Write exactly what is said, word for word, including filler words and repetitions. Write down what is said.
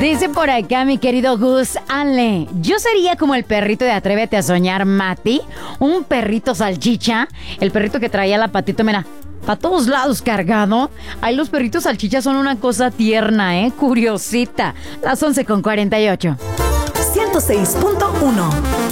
Dice por acá mi querido Gus Ale, yo sería como el perrito de Atrévete a Soñar, Mati, un perrito salchicha, el perrito que traía la patita, mira, para todos lados cargado. Ay, los perritos salchichas son una cosa tierna, ¿eh? Curiosita. Las once con cuarenta y ocho. ciento seis punto uno